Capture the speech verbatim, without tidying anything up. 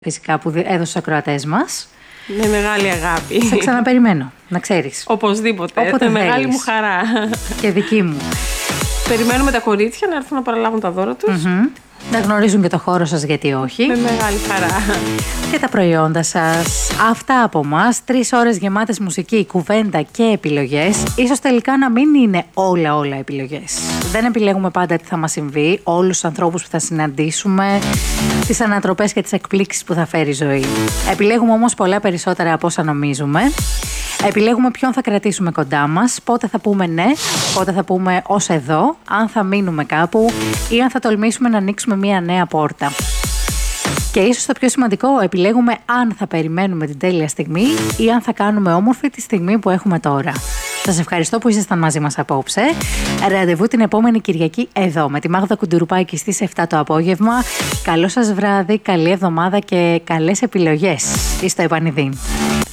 Φυσικά που έδωσε στους ακροατές μας. Με μεγάλη αγάπη. Σε ξαναπεριμένω, να ξέρεις. Οπωσδήποτε. Όποτε με μεγάλη θέλεις. μου χαρά. Και δική μου. Περιμένουμε τα κορίτσια να έρθουν να παραλάβουν τα δώρα τους. Mm-hmm. Να γνωρίζουν και το χώρο σας, γιατί όχι. Με μεγάλη χαρά. Και τα προϊόντα σας. Αυτά από μας. Τρεις ώρες γεμάτες μουσική, κουβέντα και επιλογές. Ίσως τελικά να μην είναι όλα όλα επιλογές. Δεν επιλέγουμε πάντα τι θα μας συμβεί, όλους τους ανθρώπους που θα συναντήσουμε, τις ανατροπές και τις εκπλήξεις που θα φέρει η ζωή. Επιλέγουμε όμως πολλά περισσότερα από όσα νομίζουμε. Επιλέγουμε ποιον θα κρατήσουμε κοντά μας, πότε θα πούμε ναι, πότε θα πούμε ως εδώ, αν θα μείνουμε κάπου ή αν θα τολμήσουμε να ανοίξουμε μια νέα πόρτα. Και ίσως το πιο σημαντικό, επιλέγουμε αν θα περιμένουμε την τέλεια στιγμή ή αν θα κάνουμε όμορφη τη στιγμή που έχουμε τώρα. Σας ευχαριστώ που ήσασταν μαζί μας απόψε. Ραντεβού την επόμενη Κυριακή εδώ με τη Μάγδα Κουντουρουπάκη στις επτά το απόγευμα. Καλό σας βράδυ, καλή εβδομάδα και καλές επιλογές. Είστε επανειδήν.